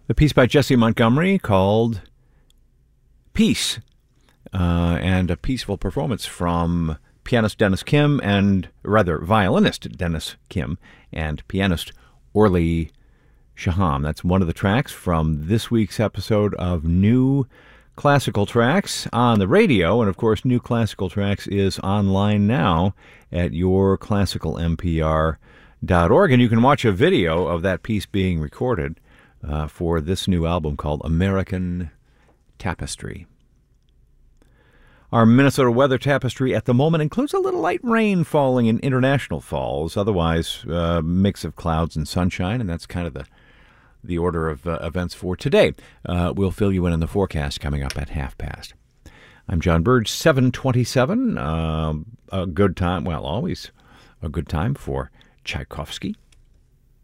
The piece by Jesse Montgomery called Peace, and a peaceful performance from violinist Dennis Kim and pianist Orly Shaham. That's one of the tracks from this week's episode of New Classical Tracks on the radio, and of course New Classical Tracks is online now at yourclassicalmpr.org, and you can watch a video of that piece being recorded for this new album called American Tapestry. Our Minnesota weather tapestry at the moment includes a little light rain falling in International Falls, otherwise a mix of clouds and sunshine, and that's kind of the order of events for today. We'll fill you in the forecast coming up at past. I'm John Burge, 7:27, a good time, well, always a good time for Tchaikovsky.